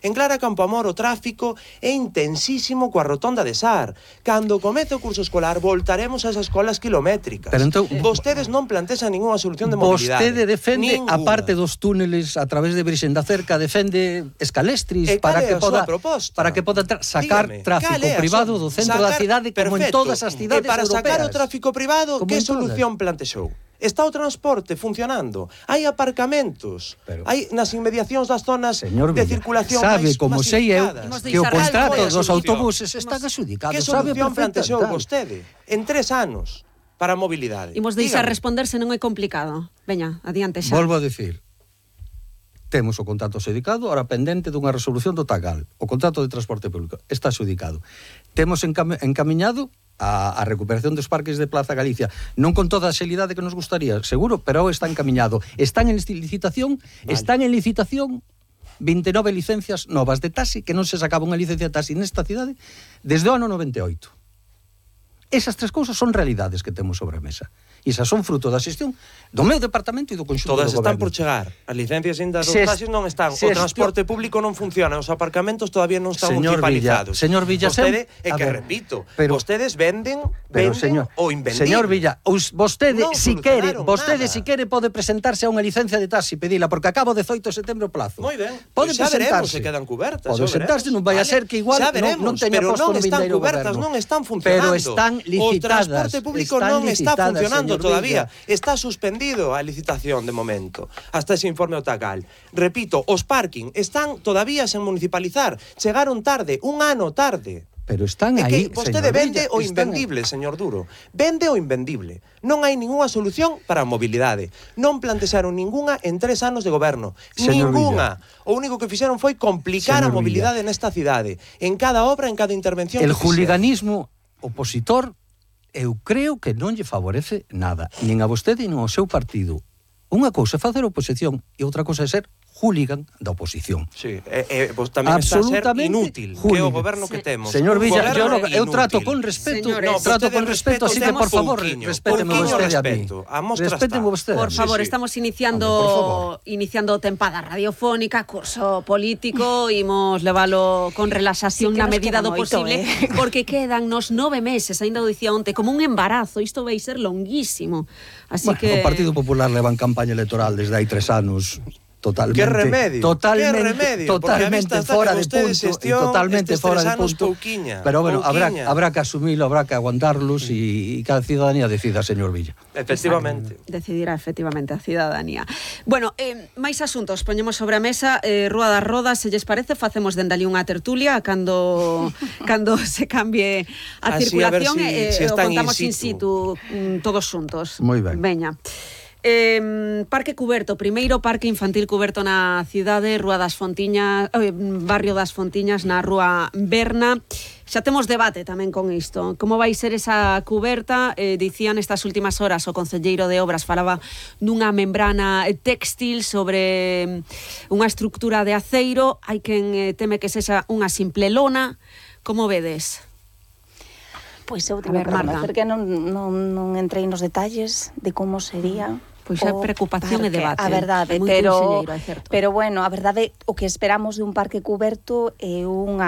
En Clara Campoamor o tráfico é intensísimo coa rotonda de Sar. Cando comece o curso escolar voltaremos a esas escolas kilométricas. Pero entón, vostedes non plantexan ninguna solución de mobilidade. Vostede defende ninguna. a parte dos túneles a través de Brixen da Cerca, defende escalestris para que poda sacar tráfico privado do centro da cidade como en todas as cidades europeas. E para sacar o tráfico privado, que solución plantexou? Está o transporte funcionando, hai aparcamentos, hai nas inmediacións das zonas de circulación sabe máis como sei eu que o contrato dos autobuses están adxudicados. Que solución plantexou vostede en 3 anos para a mobilidade? Imos deixar responder se non é complicado. Veña, adiante xa. Volvo a dicir, temos o contrato adxudicado, ahora pendente dunha resolución do TAGAL. O contrato de transporte público está adxudicado. Temos encamiñado a recuperación dos parques de Plaza Galicia, non con toda a xelidade que nos gustaría, seguro, pero está encamiñado. Están en licitación, 29 licencias novas de taxi, que non se sacaba unha licencia de taxi nesta cidade desde o ano 98. Esas 3 cousas son realidades que temos sobre a mesa. E esas son fruto da xestión do meu departamento e do conxunto do goberno. Todas están por chegar. As licencias ainda dos taxis non están. O transporte público non funciona. Os aparcamentos todavía non están municipalizados. Señor Villa, vostede, repito, vostedes venden o invendible. Señor Villa, vostede, si quere, pode presentarse a unha licencia de taxi, pedila, porque acabo 18 de setembro o plazo. Moi ben. Pode xa veremos presentarse. Se quedan cubertas. Pode presentarse, non vai a ser que igual non teña posto no vindeiro goberno. Non están funcionando. Pero están licitadas. O transporte público non está funcionando todavía. Está suspendido a licitación de momento, hasta ese informe OTAGAL. Repito, os parking están todavía sen municipalizar. Chegaron tarde, un ano tarde. Pero están aí, vostede vende o invendible, señor Duro. Vende o invendible. Non hai ningunha solución para a mobilidade. Non plantexaron ningunha en 3 anos de goberno. Ningunha. O único que fixeron foi complicar a mobilidade nesta cidade. En cada obra, en cada intervención. El juliganismo opositor eu creo que non lle favorece nada, nin a vostede nin ao seu partido. Unha cousa é facer oposición e outra cousa é ser hooligan da oposición. Sí, vos tamén está a ser inútil, que é o goberno que temos. Señor Villa, eu trato con respeto, así que por favor, respéteme vostede a mí. Respéteme vostede. Por favor, estamos iniciando tempada radiofónica, curso político, imos leválo con relaxación na medida do posible, porque quedan nos 9 meses, aínda o dicía onte, como un embarazo, isto vai ser longuísimo. Así que o Partido Popular leva en campaña electoral desde hai 3 anos. Totalmente, totalmente fora de punto e totalmente fora de punto. Pero bueno, habrá que asumirlo, habrá que aguantarlos e cada ciudadanía decida, señor Villa. Efectivamente. Decidirá efectivamente a ciudadanía. Bueno, máis asuntos poñemos sobre a mesa, Rúa das Rodas, se lles parece, facemos dende ali unha tertulia cando se cambie a circulación e o contamos in situ todos xuntos. Moi ben. Veña. Parque cuberto, primeiro parque infantil cuberto na cidade, Rúa das Fontiñas, Barrio das Fontiñas, na Rúa Berna. Xa temos debate tamén con isto. Como vai ser esa cuberta? Dicían estas últimas horas o concelleiro de Obras falaba nunha membrana textil sobre unha estructura de aceiro. Hai quen teme que sexa unha simple lona. Como vedes? Pois eu teño que reconocer que non entrei nos detalles de como sería. Pois é preocupación e debate. A verdade, pero bueno, a verdade o que esperamos de un parque cuberto é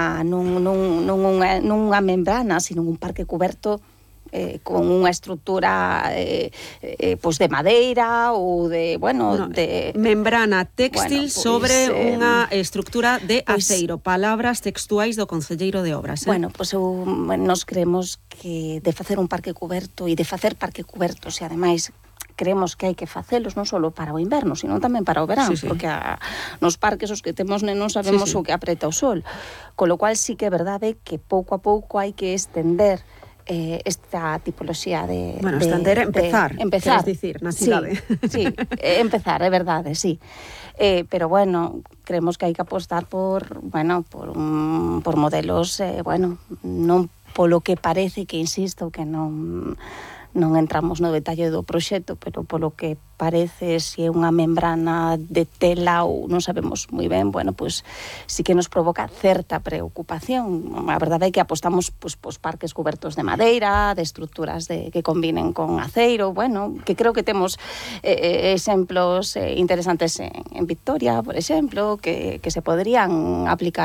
nunha membrana, sino un parque cuberto con unha estrutura pois de madeira ou de, de membrana textil sobre unha estructura de aceiro. Palabras textuais do concelleiro de Obras. Bueno, pois nos creemos que de facer un parque cuberto e de facer parque cubertos e ademais creemos que hai que facelos non só para o inverno, sino tamén para o verán, porque nos parques os que temos nenos sabemos o que apreta o sol. Con lo cual sí que é verdade que pouco a pouco hai que estender esta tipoloxía de... Bueno, empezar, queres dicir, na cidade. Sí, empezar, é verdade, sí. Pero bueno, creemos que hai que apostar por modelos, non polo que parece que, insisto, que non entramos no detalle do proxecto, pero polo que parece, se é unha membrana de tela ou non sabemos moi ben, pois sí que nos provoca certa preocupación. A verdade é que apostamos pos parques cubertos de madeira, de estruturas que combinen con aceiro, que creo que temos exemplos interesantes en Vitoria, por exemplo, que se poderían aplicar